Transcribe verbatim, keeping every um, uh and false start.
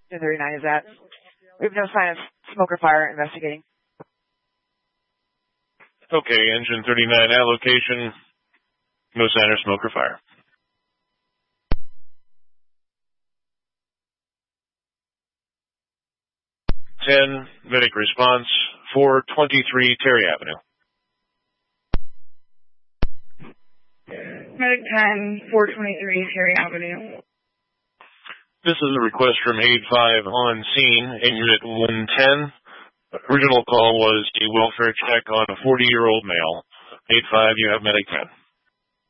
ten thirty-nine is that. We have no sign of smoke or fire. Investigating. Okay, engine thirty-nine at location. No sign of smoke or fire. ten, medic response, four twenty-three Terry Avenue. Medic ten, four twenty-three Terry Avenue. This is a request from eight five on scene in Unit one ten. Original call was a welfare check on a forty-year-old male. eight five, you have medic ten.